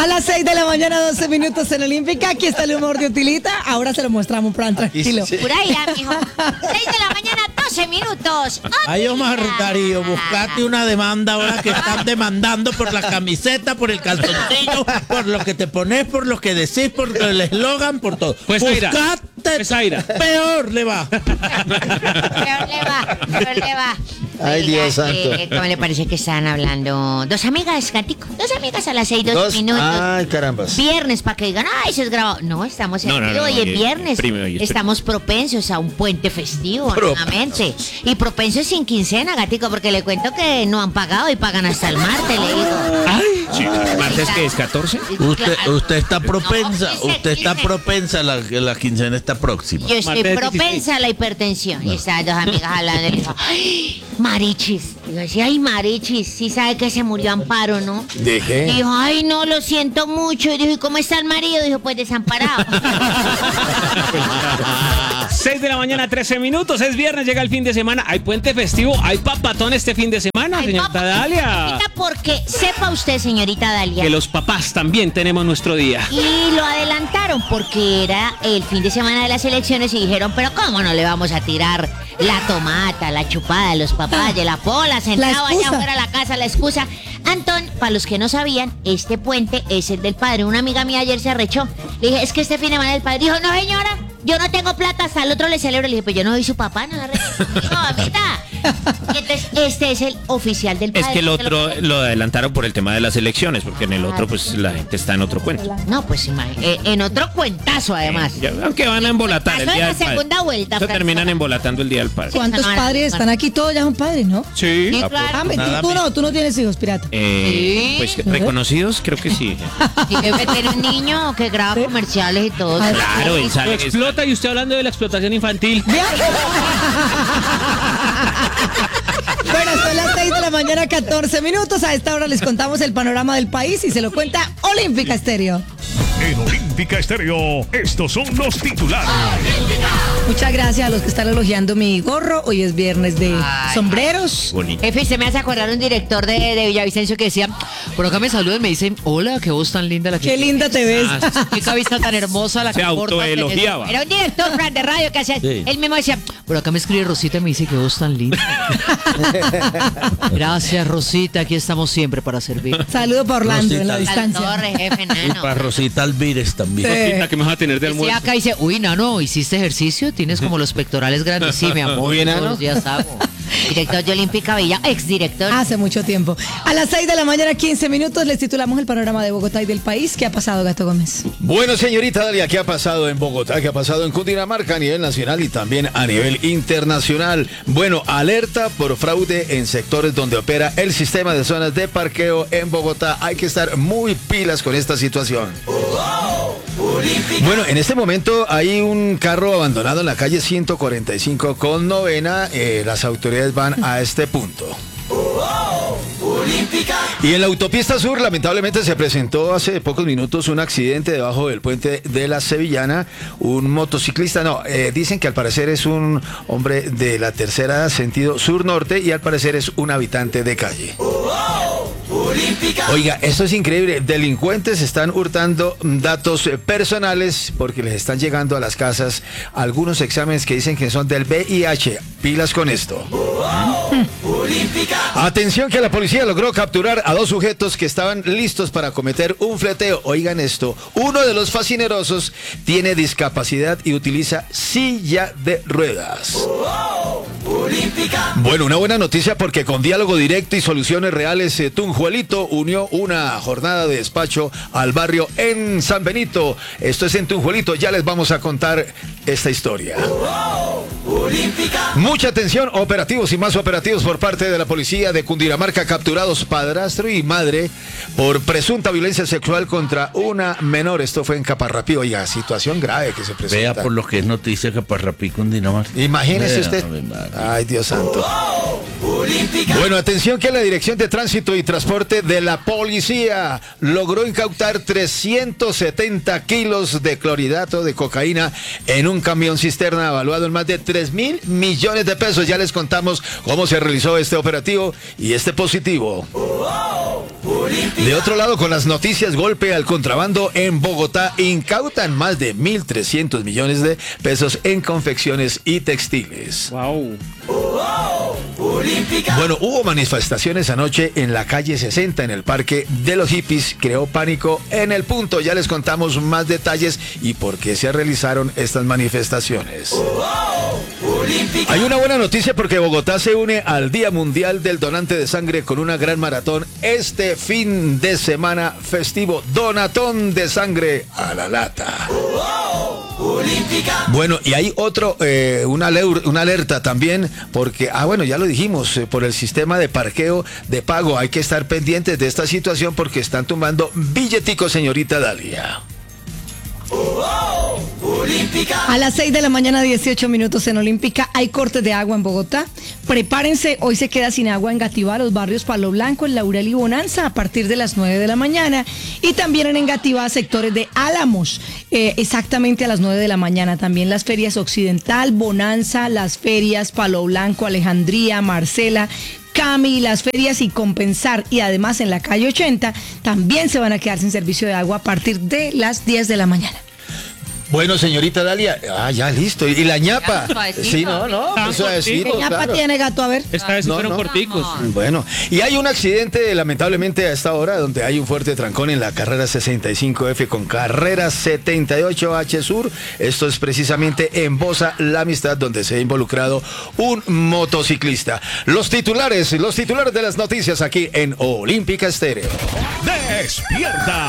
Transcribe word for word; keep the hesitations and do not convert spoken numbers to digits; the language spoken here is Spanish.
A las seis de la mañana, doce minutos en Olímpica. Aquí está el humor de Utilita. Ahora se lo mostramos, Fran, tranquilo. Sí. Por ahí, mijo. seis de la mañana, doce minutos. Ay, Omar Darío, buscate una demanda ahora que están demandando por la camiseta, por el calzoncillo, por lo que te pones, por lo que decís, por el eslogan, por todo. Pues Aira. Buscate, Pues Aira. peor le va. Peor le va, peor le va. Ay, Oiga, Dios santo. eh, ¿cómo le parece que están hablando? Dos amigas, Gatico. Dos amigas a las seis, dos, Dos. minutos. Ay, carambas. Viernes, para que digan, ay, eso es grabado. No, estamos en No, no, vivo no, y no, es y- viernes. prime, y es Estamos propensos a un puente festivo, nuevamente. Y propensos sin quincena, Gatico, porque le cuento que no han pagado y pagan hasta el martes, le digo. Ay, sí, ¿martes que es catorce? Usted, Claro. usted está propensa, No, quince, usted está quince. propensa, la, la quincena está próxima. Yo estoy Martes propensa dieciséis. a la hipertensión. Y estaban dos amigas hablando y le dijo, ¡ay, Marichis! Digo, sí, ay, Marichis, sí sabe que se murió Amparo, ¿no? ¿De qué? Dijo, ay, no, lo siento mucho. Y dijo, ¿y cómo está el marido? Dijo, pues desamparado. seis de la mañana, trece minutos. Es viernes, llega el fin de semana. Hay puente festivo, hay papatón este fin de semana, Ay, señorita papá, Dalia. señorita, porque sepa usted, señorita Dalia. Que los papás también tenemos nuestro día. Y lo adelantaron porque era el fin de semana de las elecciones y dijeron, pero ¿cómo no le vamos a tirar la tomata, la chupada de los papás, de la pola, sentado allá excusa. fuera de la casa, la excusa? Antón, para los que no sabían, este puente es el del padre. Una amiga mía ayer se arrechó. Le dije, es que este fin de semana del padre. Dijo, no señora, yo no tengo plata, hasta el otro le celebro. Le dije, pues yo no soy su papá, no la arrecho. Dijo, mamita. Y entonces, este es el oficial del padre. Es que el ¿Se lo otro puede? lo adelantaron por el tema de las elecciones, porque en el otro pues la gente está en otro cuento. No, pues imagínate, en otro cuentazo además. Ya, aunque van a embolatar el Pasó en día la del padre. segunda vuelta, Eso Francisco. terminan embolatando el día del padre. ¿Cuántos no, no, padres no. están aquí? Todos ya son padres, ¿no? Sí. Sí, claro. Ah, tú, tú no, tú no tienes hijos, pirata. Eh, pues reconocidos, creo que sí. Y debe tener un niño que graba comerciales y todo. Ay, Claro, él Lo sale. explota y usted hablando de la explotación infantil. Bueno, son las seis de la mañana, catorce minutos. A esta hora les contamos el panorama del país y se lo cuenta Olímpica Estéreo. En Olímpica Estéreo, estos son los titulares. Muchas gracias a los que están elogiando mi gorro. Hoy es viernes de Ay, sombreros. Bonito. Jefe, se me hace acordar un director de, de Villavicencio que decía, por acá me saludan, me dicen, hola, qué voz tan linda la que Qué linda te ves. Ah, qué cabeza tan hermosa la Se que portas, autoelogiaba. Era un director, Fran, de radio que hacía, Sí. él mismo decía, por acá me escribe Rosita y me dice, qué voz tan linda. Gracias, Rosita, aquí estamos siempre para servir. Saludo para Orlando en la Rosita. Al distancia. torre, jefe, Y nano. para Rosita Alvírez también. Rosita, ¿qué me vas a tener de Sí, almuerzo? acá dice, uy, Nano, ¿hiciste ejercicio? Tienes como los pectorales grandes. Sí, mi amor, Muy bien, todos Nano. los días hago. Director de Olímpica Villa, exdirector. Hace mucho tiempo. A las seis de la mañana, quince minutos, les titulamos el panorama de Bogotá y del país. ¿Qué ha pasado, Gato Gómez? Bueno, señorita Dalia, ¿qué ha pasado en Bogotá? ¿Qué ha pasado en Cundinamarca a nivel nacional y también a nivel internacional? Bueno, alerta por fraude en sectores donde opera el sistema de zonas de parqueo en Bogotá. Hay que estar muy pilas con esta situación. Bueno, en este momento hay un carro abandonado en la calle ciento cuarenta y cinco con novena. Eh, las autoridades van a este punto. Y en la autopista sur, lamentablemente, se presentó hace pocos minutos un accidente debajo del puente de la Sevillana. Un motociclista, no, eh, dicen que al parecer es un hombre de la tercera sentido sur-norte y al parecer es un habitante de calle. Oiga, esto es increíble. Delincuentes están hurtando datos eh, personales porque les están llegando a las casas algunos exámenes que dicen que son del V I H. Pilas con esto. Atención que la policía logró capturar a dos sujetos que estaban listos para cometer un fleteo. Oigan esto, uno de los fascinerosos tiene discapacidad y utiliza silla de ruedas. Bueno, una buena noticia porque con diálogo directo y soluciones reales, eh, Tunjuelito unió una jornada de despacho al barrio en San Benito. Esto es en Tunjuelito, ya les vamos a contar esta historia. Mucha atención, operativos y más operativos por parte de la policía de Cundinamarca, capturados padrastro y madre por presunta violencia sexual contra una menor. Esto fue en Caparrapí, oiga, situación grave que se presenta. Vea por lo que es noticia que Parrapí, Cundinamarca. Imagínese Vea, usted. Ave María. Ay, Dios santo. Bueno, atención que la Dirección de Tránsito y Transporte de la Policía logró incautar trescientos setenta kilos de clorhidrato de cocaína en un camión cisterna evaluado en más de tres mil millones de pesos. Ya les contamos cómo se realizó este operativo y este positivo. De otro lado, con las noticias, golpe al contrabando en Bogotá, incautan más de mil trescientos millones de pesos en confecciones y textiles. Wow. Bueno, hubo manifestaciones anoche en la calle sesenta, en el Parque de los Hippies. Creó pánico en el punto. Ya les contamos más detalles y por qué se realizaron estas manifestaciones. Hay una buena noticia porque Bogotá se une al Día Mundial del Donante de Sangre con una gran maratón este fin de semana festivo. Donatón de sangre a la lata. Bueno, y hay otro, eh, una, aleur- una alerta también, porque, ah, bueno, ya lo dijimos, eh, por el sistema de parqueo de pago. Hay que estar pendientes de esta situación porque están tumbando billeticos, señorita Dalia. A las seis de la mañana, dieciocho minutos en Olímpica, hay cortes de agua en Bogotá. Prepárense, hoy se queda sin agua en Gativá, los barrios Palo Blanco, El Laurel y Bonanza a partir de las nueve de la mañana. Y también en Engativá, sectores de Álamos, eh, exactamente a las nueve de la mañana. También las ferias Occidental, Bonanza, las ferias Palo Blanco, Alejandría, Marcela, Cami, las ferias y Compensar, y además en la calle ochenta también se van a quedar sin servicio de agua a partir de las diez de la mañana. Bueno, señorita Dalia, ah, ya listo. ¿Y la ñapa? Ya, suavecito. Sí, no, no, Tan pues suavecito, ¿Qué ñapa claro. tiene, gato? A ver. Esta vez sí No, fueron no. corticos. Bueno, y hay un accidente lamentablemente a esta hora donde hay un fuerte trancón en la carrera sesenta y cinco F con carrera setenta y ocho H Sur. Esto es precisamente en Bosa La Amistad, donde se ha involucrado un motociclista. Los titulares, los titulares de las noticias aquí en Olímpica Estéreo. Despierta.